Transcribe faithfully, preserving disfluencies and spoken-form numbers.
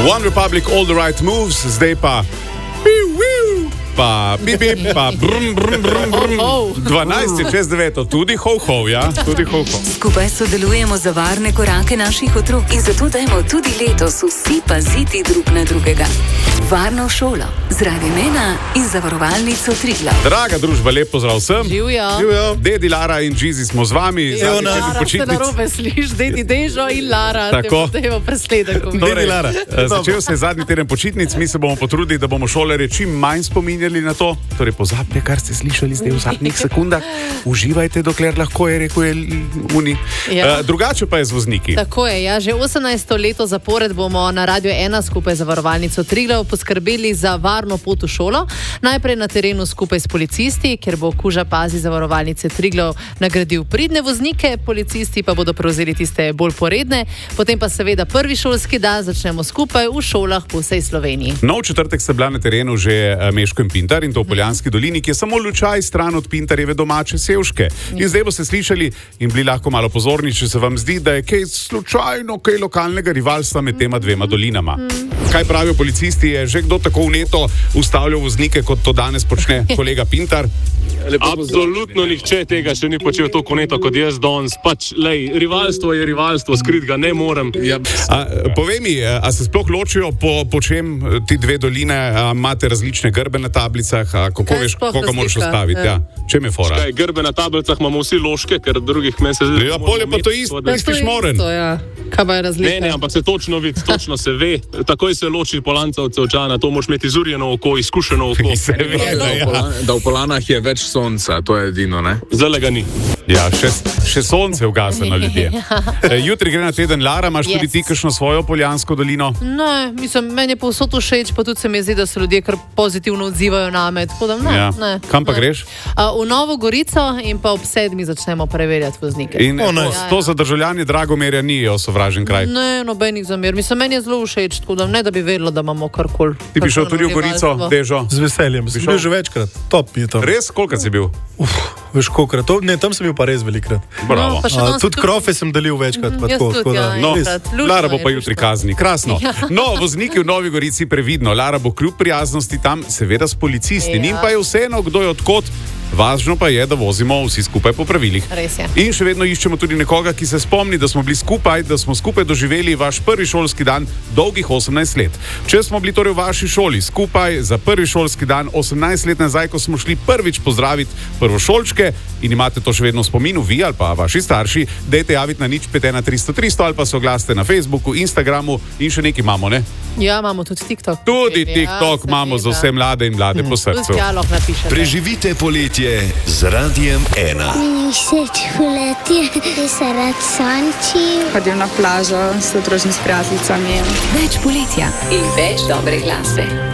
One Republic, All the Right Moves, zdaj pa pa bip, bip, pa brum, brum, brum, brum. dvanajst je čez devet, tudi ho-ho, ja, tudi ho-ho. Skupaj sodelujemo za varne korake naših otrok in zato dajmo tudi letos vsi paziti drug na drugega. Varno šolo z Radiem ena in Zavarovalnico Triglav. Draga družba, lep pozdrav vsem. Živjo. Živjo. Dedi Lara in Džizi smo z vami. Evo nas. Lara se narobe sliš, Dedi Dežo in Lara. Tako. Te bomo presledek. Torej, začel se je zadnji teden počitnic, mi se bomo potrudili, da bomo šolarje čim manj spominjali na to. Torej, pozabite, kar ste slišali zdaj v zadnjih sekundah. Uživajte, dokler lahko je, rekel je Uni. Ja. Uh, drugače pa je z vozniki. Tako je, ja, že osemnajsto leto zapored bomo na Radiu ena skupaj z Zavarovalnico Triglav poskrbeli za varno pot v šolo. Najprej na terenu skupaj s policisti, kjer bo Kuža Pazi Zavarovalnice Triglav nagradil pridne voznike, policisti pa bodo prevzeli tiste bolj poredne. Potem pa seveda prvi šolski dan začnemo skupaj v šolah po vsej Sloveniji. No, v četrtek sta bila na terenu že Meško in Pintar in to v Poljanski dolini, ki je samo lučaj stran od Pintarjeve domače Sevške. In zdaj boste slišali in bili lahko malo pozorni, če se vam zdi, da je kaj slučajno, kaj lokalnega rivalstva med tema dvema dolinama. Kaj pravijo policisti, je že kdo tako vneto ustavljal voznike, kot to danes počne kolega Pintar? Absolutno nihče tega še ni počel tako neto kot jaz danes. Pač, lej, rivalstvo je rivalstvo, skrit ga ne morem. Ja. A, povej mi, a se sploh ločijo po, po čem ti dve doline, a imate različne grbe na tablicah, a kako Kaj veš, sploh koga moraš razlika? ustaviti? Ja. Ja. Čem je fora? Kaj, grbe na tablicah imamo vsi loške, ker drugih meni se zdi. Ja, polje pa to isto, isti šmoren. To, ja. Kaj pa je razlika? Ne, ne, ampak se točno vidi, točno se ve. Takoj se loči Polanca od Sevčana, to moraš imeti izurjeno oko, izkušeno oko. Se ve, da, ja. Da v Polanah je več sonca, to je edino, ne? Zdaj ga ni. Ja, še, še sonce ugasno ljudje. E, jutri gre na teden Lara, imaš yes. tudi ti kakšno svojo Poljansko dolino? Ne, mislim, meni je povsod všeč, pa tudi se mi zdi, da se ljudje kar pozitivno odzivajo name. Tako da, ne, Ja. ne, Kam pa ne. greš? A, v Novo Gorico in pa ob sedmi začnemo preverjati voznike. In O, to, nice. to za državljanje Dragomerja ni osovražen kraj. Ne, nobenih zamer. Mislim, meni je zelo všeč, tako da ne, da bi vedela, da imamo karkoli. Ti bi šel tudi v Gorico, Dežo? Z veseljem, sem bil že večkrat, top je tam. Res, kolikrat si bil? Uf, veš kolikrat, to, ne, tam sem bil pa res velikrat. Bravo. No, pa še A, danes tudi tudi- krofe sem delil večkrat. Pa Jaz tako, tudi, tako da, ja, No, enkrat. Luštno Lara bo je, pa jutri luštno. kazni. Krasno. No, vozniki v Novi Gorici previdno. Lara bo kljub prijaznosti tam, seveda s policisti. Ja. Njim pa je vseeno, kdo je odkot. Važno pa je, da vozimo vsi skupaj po pravilih. Res je. In še vedno iščemo tudi nekoga, ki se spomni, da smo bili skupaj, da smo skupaj doživeli vaš prvi šolski dan dolgih osemnajst let. Če smo bili torej v vaši šoli skupaj za prvi šolski dan osemnajst let nazaj, ko smo šli prvič pozdraviti prvošolčke in imate to še vedno v spominu, vi ali pa vaši starši, dajte javiti na nič pet ena tristo tristo ali pa se oglasite na Facebooku, Instagramu in še nekaj imamo, ne? Ja, imamo tudi TikTok. Tudi Ja, TikTok seveda. imamo za vse mlade in mlade po Tudi srcu. tja lahko napišete. Preživite poletje z Radiem ena. Všeč poletje, da se rad sonči. Hodim na plažo, se družim s prijateljicami. Več poletja in več dobre glasbe.